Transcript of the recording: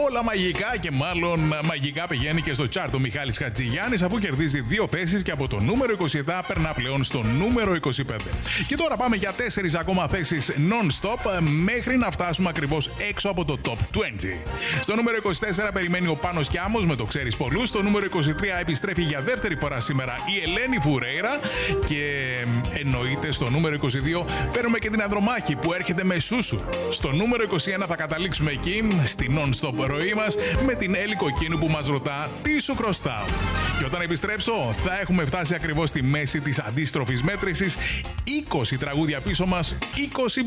όλα μαγικά και μάλλον μαγικά πηγαίνει και στο chart ο Μιχάλης Χατζηγιάννης, αφού κερδίζει 2 θέσεις και από το νούμερο 27 περνά πλέον στο νούμερο 25. Και τώρα πάμε για 4 ακόμα θέσεις non-stop μέχρι να φτάσουμε ακριβώς έξω από το top 20. Στο νούμερο 24 περιμένει ο Πάνος Κιάμος με το ξέρεις πολλούς. Στο νούμερο 23 επιστρέφει για δεύτερη φορά σήμερα η Ελένη Φουρέιρα. Και εννοείται στο νούμερο 22 φέρουμε και την Ανδρομάχη που έρχεται με Σούσου. Στο νούμερο 21 θα καταλήξουμε εκεί στη non-stop ροή μας με την Έλλη Κοκκίνου που μας ρωτά τι σου χρωστάω. Και όταν επιστρέψω θα έχουμε φτάσει ακριβώς στη μέση της αντίστροφης μέτρησης. 20 τραγούδια πίσω μας, 20